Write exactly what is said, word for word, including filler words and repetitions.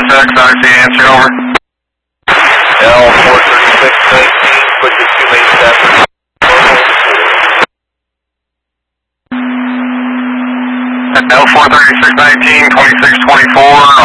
six, I see answer, over. L four thirty-six nineteen, switches to main staff. L four thirty-six nineteen, twenty-six twenty-four,